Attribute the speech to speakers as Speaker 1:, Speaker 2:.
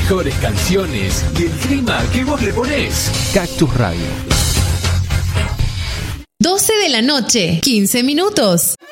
Speaker 1: mejores canciones y el clima que vos le ponés.
Speaker 2: Cactus Radio.
Speaker 3: 12 de la noche, 15 minutos.